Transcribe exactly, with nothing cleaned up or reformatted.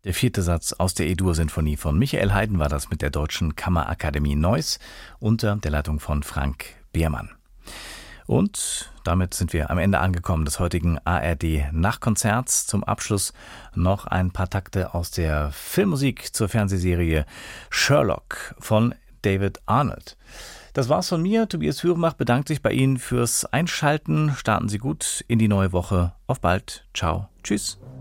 Der vierte Satz aus der E-Dur-Sinfonie von Michael Haydn war das mit der Deutschen Kammerakademie Neuss unter der Leitung von Frank Behrmann. Und damit sind wir am Ende angekommen des heutigen A R D-Nachtkonzerts. Zum Abschluss noch ein paar Takte aus der Filmmusik zur Fernsehserie Sherlock von David Arnold. Das war's von mir. Tobias Hürmach bedankt sich bei Ihnen fürs Einschalten. Starten Sie gut in die neue Woche. Auf bald. Ciao. Tschüss.